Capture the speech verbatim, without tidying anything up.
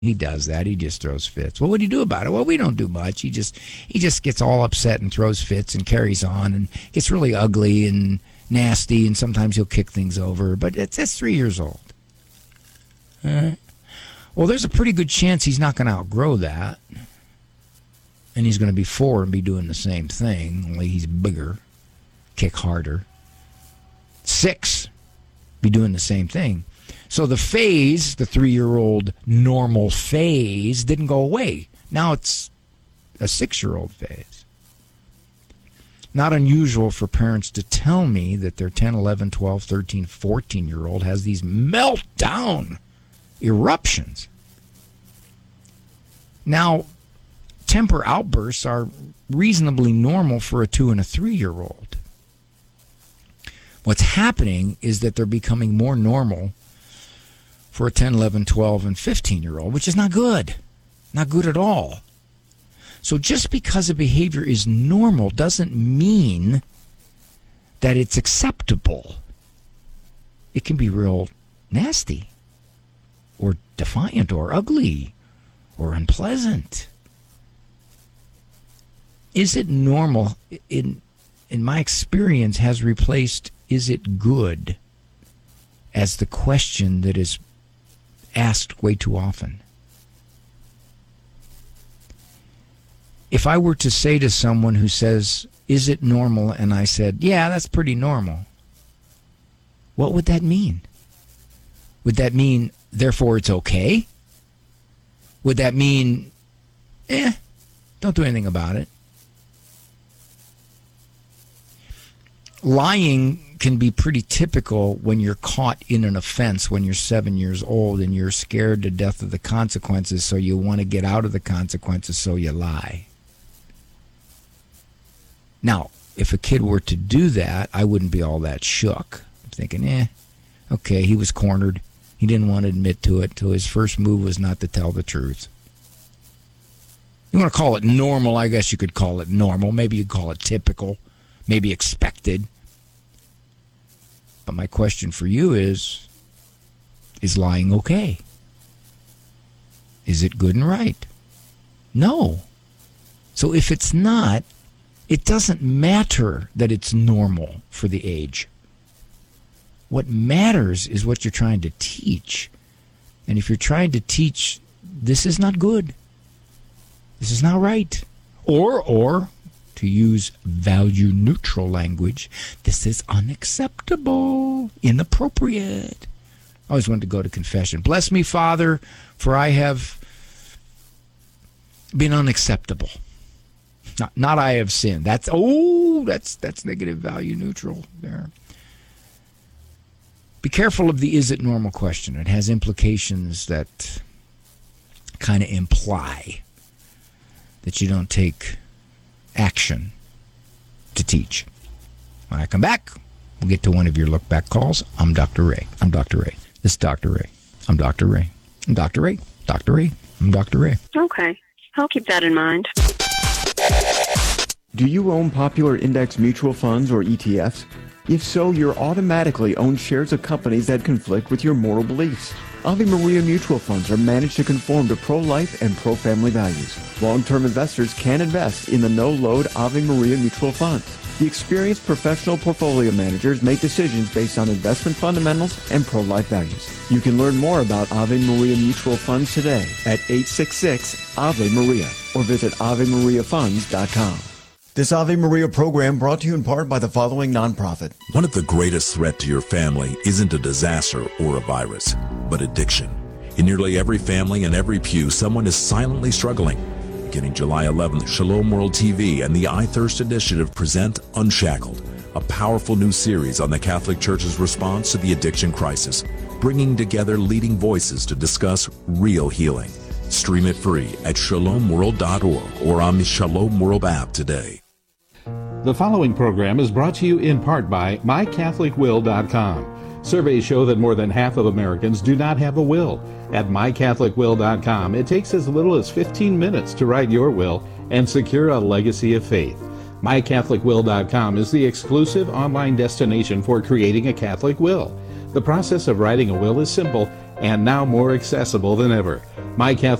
He does that. He just throws fits. Well, what do you do about it? Well, we don't do much. He just he just gets all upset and throws fits and carries on and gets really ugly and nasty, and sometimes he'll kick things over. But it's, that's three years old. All right. Well, there's a pretty good chance he's not going to outgrow that. And he's going to be four and be doing the same thing, only he's bigger, kick harder. Six, be doing the same thing. So the phase, the three-year-old normal phase, didn't go away. Now it's a six-year-old phase. Not unusual for parents to tell me that their ten, eleven, twelve, thirteen, fourteen-year-old has these meltdown eruptions. Now, temper outbursts are reasonably normal for a two and a three-year-old. What's happening is that they're becoming more normal for a ten, eleven, twelve, and fifteen-year-old, which is not good. Not good at all. So just because a behavior is normal doesn't mean that it's acceptable. It can be real nasty or defiant or ugly or unpleasant. Is it normal, in in my experience, has replaced is it good as the question that is asked way too often. If I were to say to someone who says, is it normal? And I said, yeah, that's pretty normal. What would that mean? Would that mean, therefore, it's okay? Would that mean, eh, don't do anything about it? Lying can be pretty typical when you're caught in an offense when you're seven years old and you're scared to death of the consequences, so you want to get out of the consequences, so you lie. Now, if a kid were to do that, I wouldn't be all that shook. I'm thinking, eh, okay, he was cornered. He didn't want to admit to it, so his first move was not to tell the truth. You want to call it normal, I guess you could call it normal. Maybe you'd call it typical, maybe expected. But my question for you is, is lying okay? Is it good and right? No. So if it's not, it doesn't matter that it's normal for the age. What matters is what you're trying to teach. And if you're trying to teach, this is not good, this is not right, or, or, to use value-neutral language, this is unacceptable, inappropriate. I always wanted to go to confession. Bless me, Father, for I have been unacceptable. Not, not I have sinned. That's, oh, that's, that's negative value-neutral there. Be careful of the is it normal question. It has implications that kind of imply that you don't take action to teach. When I come back, we'll get to one of your look back calls. I'm Doctor Ray. I'm Doctor Ray. This is Doctor Ray. I'm Doctor Ray. I'm Doctor Ray. Doctor Ray. I'm Doctor Ray. Okay. I'll keep that in mind. Do you own popular index mutual funds or E T Fs? If so, you're automatically own shares of companies that conflict with your moral beliefs. Ave Maria mutual funds are managed to conform to pro-life and pro-family values. Long-term investors can invest in the no-load Ave Maria mutual funds. The experienced professional portfolio managers make decisions based on investment fundamentals and pro-life values. You can learn more about Ave Maria mutual funds today at eight six six Ave Maria or visit ave maria funds dot com. This Ave Maria program brought to you in part by the following nonprofit. One of the greatest threats to your family isn't a disaster or a virus, but addiction. In nearly every family and every pew, someone is silently struggling. Beginning July eleventh, Shalom World T V and the I Thirst Initiative present Unshackled, a powerful new series on the Catholic Church's response to the addiction crisis, bringing together leading voices to discuss real healing. Stream it free at shalom world dot org or on the Shalom World app today. The following program is brought to you in part by my catholic will dot com. Surveys show that more than half of Americans do not have a will. At my catholic will dot com, it takes as little as fifteen minutes to write your will and secure a legacy of faith. my catholic will dot com is the exclusive online destination for creating a Catholic will. The process of writing a will is simple and now more accessible than ever. My Catholic